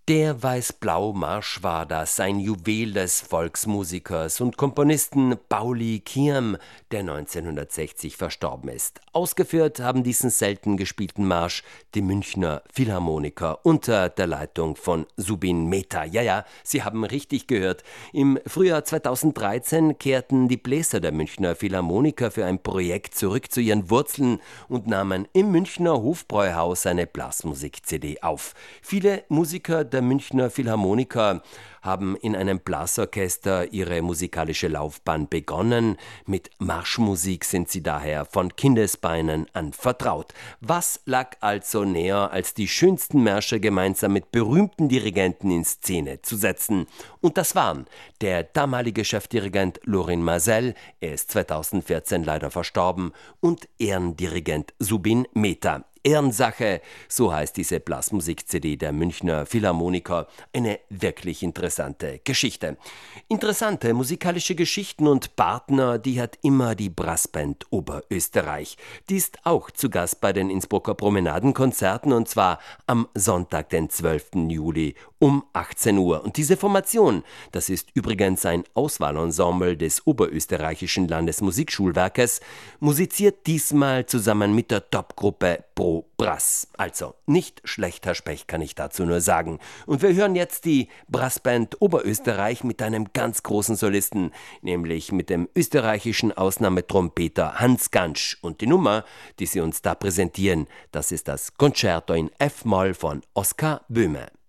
Der Weiß-Blau-Marsch war das, ein Juwel des Volksmusikers und Komponisten Pauli Kirm, der 1960 verstorben ist. Ausgeführt haben diesen selten gespielten Marsch die Münchner Philharmoniker unter der Leitung von Zubin Mehta. Ja, ja, Sie haben richtig gehört. Im Frühjahr 2013 kehrten die Bläser der Münchner Philharmoniker für ein Projekt zurück zu ihren Wurzeln und nahmen im Münchner Hofbräuhaus eine Blasmusik-CD auf. Viele Musiker der Münchner Philharmoniker haben in einem Blasorchester ihre musikalische Laufbahn begonnen. Mit Marschmusik sind sie daher von Kindesbeinen an vertraut. Was lag also näher, als die schönsten Märsche gemeinsam mit berühmten Dirigenten in Szene zu setzen? Und das waren der damalige Chefdirigent Lorin Maazel, er ist 2014 leider verstorben, und Ehrendirigent Zubin Mehta. Ehrensache, so heißt diese Blasmusik-CD der Münchner Philharmoniker. Eine wirklich interessante Geschichte. Interessante musikalische Geschichten und Partner, die hat immer die Brassband Oberösterreich. Die ist auch zu Gast bei den Innsbrucker Promenadenkonzerten, und zwar am Sonntag, den 12. Juli um 18 Uhr. Und diese Formation, das ist übrigens ein Auswahlensemble des Oberösterreichischen Landesmusikschulwerkes, musiziert diesmal zusammen mit der Topgruppe Pro Brass. Also, nicht schlechter Specht, kann ich dazu nur sagen. Und wir hören jetzt die Brassband Oberösterreich mit einem ganz großen Solisten, nämlich mit dem österreichischen Ausnahmetrompeter Hans Gantsch. Und die Nummer, die sie uns da präsentieren, das ist das Concerto in F-Moll von Oskar Böhme.